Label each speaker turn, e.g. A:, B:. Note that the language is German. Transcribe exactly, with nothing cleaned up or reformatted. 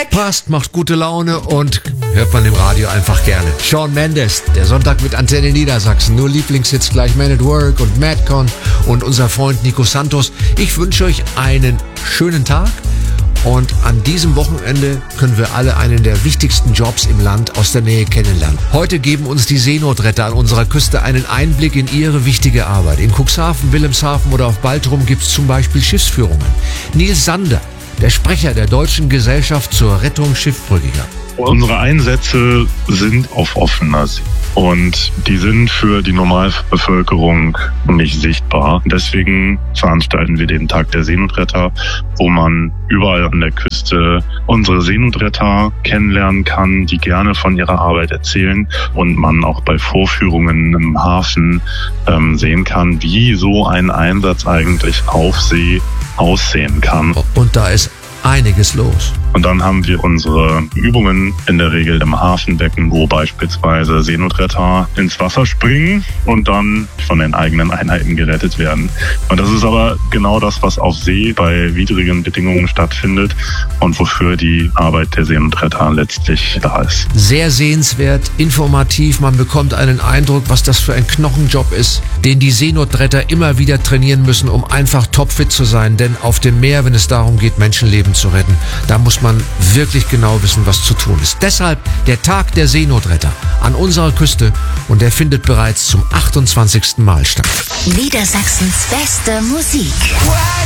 A: Passt, macht gute Laune und hört man im Radio einfach gerne. Shawn Mendes, der Sonntag mit Antenne Niedersachsen. Nur Lieblingshits gleich Man at Work und Madcon und unser Freund Nico Santos. Ich wünsche euch einen schönen Tag. Und an diesem Wochenende können wir alle einen der wichtigsten Jobs im Land aus der Nähe kennenlernen. Heute geben uns die Seenotretter an unserer Küste einen Einblick in ihre wichtige Arbeit. In Cuxhaven, Wilhelmshaven oder auf Baltrum gibt es zum Beispiel Schiffsführungen. Nils Sander, der Sprecher der Deutschen Gesellschaft zur Rettung Schiffbrüchiger.
B: Unsere Einsätze sind auf offener See und die sind für die Normalbevölkerung nicht sichtbar. Deswegen veranstalten wir den Tag der Seenotretter, wo man überall an der Küste unsere Seenotretter kennenlernen kann, die gerne von ihrer Arbeit erzählen und man auch bei Vorführungen im Hafen ähm, sehen kann, wie so ein Einsatz eigentlich auf See aussehen kann.
A: Und da ist einiges los.
B: Und dann haben wir unsere Übungen in der Regel im Hafenbecken, wo beispielsweise Seenotretter ins Wasser springen und dann von den eigenen Einheiten gerettet werden. Und das ist aber genau das, was auf See bei widrigen Bedingungen stattfindet und wofür die Arbeit der Seenotretter letztlich da ist.
A: Sehr sehenswert, informativ. Man bekommt einen Eindruck, was das für ein Knochenjob ist, den die Seenotretter immer wieder trainieren müssen, um einfach topfit zu sein. Denn auf dem Meer, wenn es darum geht, Menschenleben zu retten, da muss man wirklich genau wissen, was zu tun ist. Deshalb der Tag der Seenotretter an unserer Küste und der findet bereits zum achtundzwanzigsten Mal statt.
C: Niedersachsens beste Musik.